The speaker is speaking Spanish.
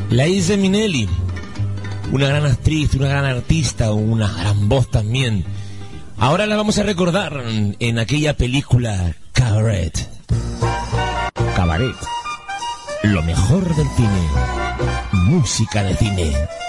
Liza Minnelli, una gran actriz, una gran artista, una gran voz también. Ahora la vamos a recordar en aquella película Cabaret. Cabaret, lo mejor del cine, música de cine.